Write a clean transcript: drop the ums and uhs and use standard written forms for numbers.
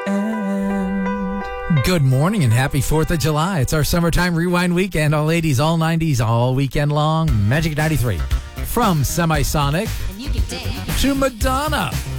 end. Good morning and happy 4th of July. It's our summertime rewind weekend. All 80s, all 90s, all weekend long. Magic 93. From Semisonic And you can dance to Madonna.